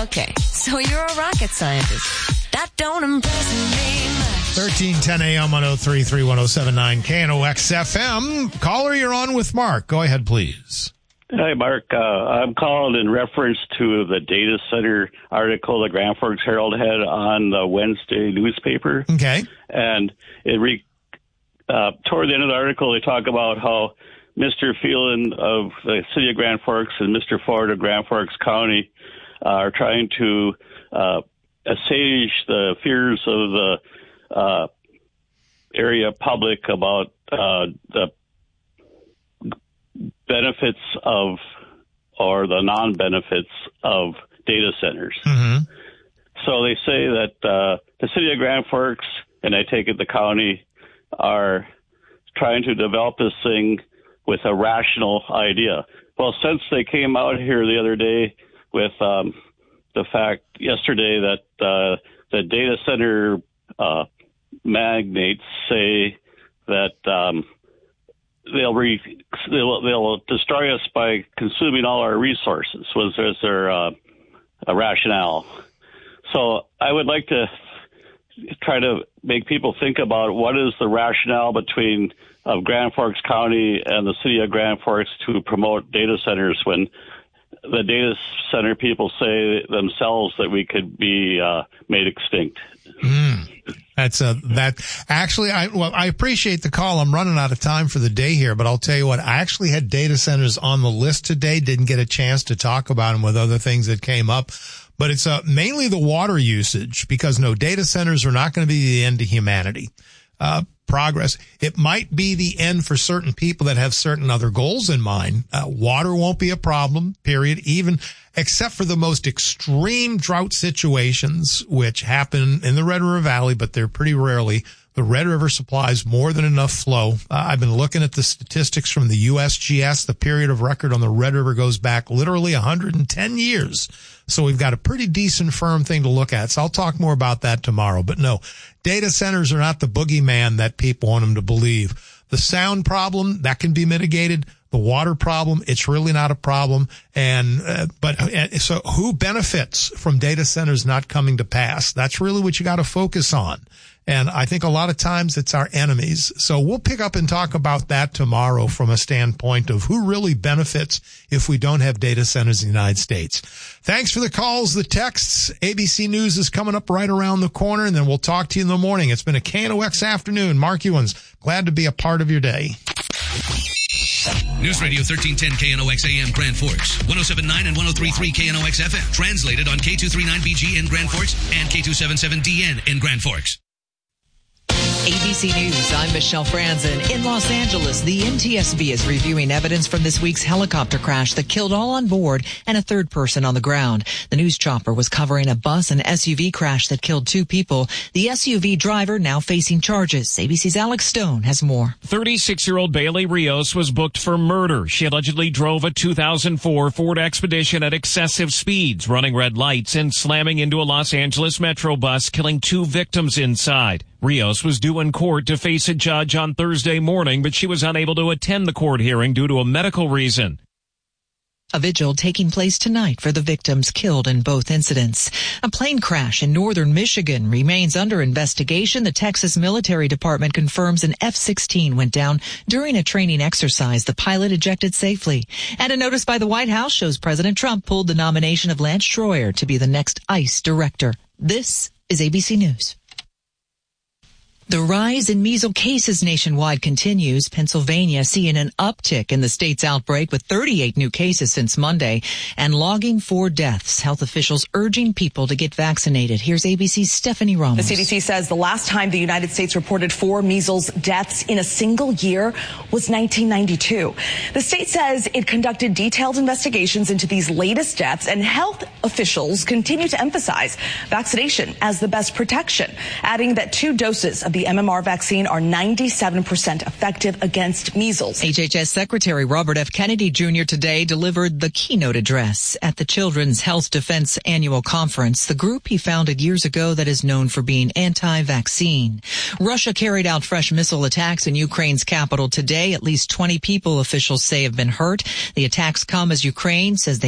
Okay, so you're a rocket scientist. That don't impress me much. 1310 AM 103.3 107.9 KNOX FM. Caller, you're on with Mark. Go ahead, please. Hi, Mark. I'm calling in reference to the data center article the Grand Forks Herald had on the Wednesday newspaper. Okay. And it toward the end of the article, they talk about how Mr. Phelan of the city of Grand Forks and Mr. Ford of Grand Forks County are trying to assuage the fears of the area public about the benefits of or the non-benefits of data centers. Mm-hmm. So they say that the city of Grand Forks, and I take it the county, are trying to develop this thing with a rational idea. Well, since they came out here the other day with the fact yesterday that the data center magnates say that they'll destroy us by consuming all our resources. Was there a rationale? So I would like to try to make people think about what is the rationale between Grand Forks County and the city of Grand Forks to promote data centers when the data center people say themselves that we could be made extinct. I appreciate the call. I'm running out of time for the day here, but I'll tell you what, I actually had data centers on the list today. Didn't get a chance to talk about them with other things that came up, but it's mainly the water usage because no, data centers are not going to be the end of humanity. Progress. It might be the end for certain people that have certain other goals in mind. Water won't be a problem, period, even except for the most extreme drought situations, which happen in the Red River Valley, but they're pretty rarely. The Red River supplies more than enough flow. I've been looking at the statistics from the USGS. The period of record on the Red River goes back literally 110 years. So we've got a pretty decent firm thing to look at. So I'll talk more about that tomorrow. But no, data centers are not the boogeyman that people want them to believe. The sound problem, that can be mitigated. The water problem, it's really not a problem. So who benefits from data centers not coming to pass? That's really what you got to focus on. And I think a lot of times it's our enemies. So we'll pick up and talk about that tomorrow from a standpoint of who really benefits if we don't have data centers in the United States. Thanks for the calls, the texts. ABC News is coming up right around the corner, and then we'll talk to you in the morning. It's been a KNOX afternoon. Mark Ewens, glad to be a part of your day. News Radio 1310 KNOX AM Grand Forks, 107.9 and 103.3 KNOX FM. Translated on K239BG in Grand Forks and K277DN in Grand Forks. ABC News, I'm Michelle Franzen. In Los Angeles, the NTSB is reviewing evidence from this week's helicopter crash that killed all on board and a third person on the ground. The news chopper was covering a bus and SUV crash that killed 2 people. The SUV driver now facing charges. ABC's Alex Stone has more. 36-year-old Bailey Rios was booked for murder. She allegedly drove a 2004 Ford Expedition at excessive speeds, running red lights and slamming into a Los Angeles Metro bus, killing 2 victims inside. Rios was due in court to face a judge on Thursday morning, but she was unable to attend the court hearing due to a medical reason. A vigil taking place tonight for the victims killed in both incidents. A plane crash in northern Michigan remains under investigation. The Texas Military Department confirms an F-16 went down during a training exercise. The pilot ejected safely. And a notice by the White House shows President Trump pulled the nomination of Lance Schroyer to be the next ICE director. This is ABC News. The rise in measles cases nationwide continues. Pennsylvania seeing an uptick in the state's outbreak with 38 new cases since Monday and logging 4 deaths. Health officials urging people to get vaccinated. Here's ABC's Stephanie Ramos. The CDC says the last time the United States reported 4 measles deaths in a single year was 1992. The state says it conducted detailed investigations into these latest deaths, and health officials continue to emphasize vaccination as the best protection, adding that 2 doses of the MMR vaccine are 97% effective against measles. HHS Secretary Robert F. Kennedy Jr. today delivered the keynote address at the Children's Health Defense Annual Conference, the group he founded years ago that is known for being anti-vaccine. Russia carried out fresh missile attacks in Ukraine's capital today. At least 20 people, officials say, have been hurt. The attacks come as Ukraine says they